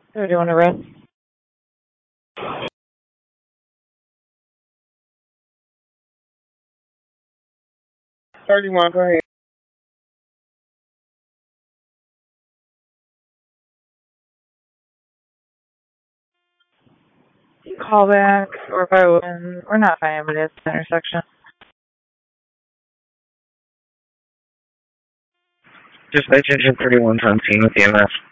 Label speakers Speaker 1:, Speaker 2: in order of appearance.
Speaker 1: So do you want to run? 31, go ahead. Call back or vote, and we're not finding anybody at the intersection. Just attention 31 on scene with EMS.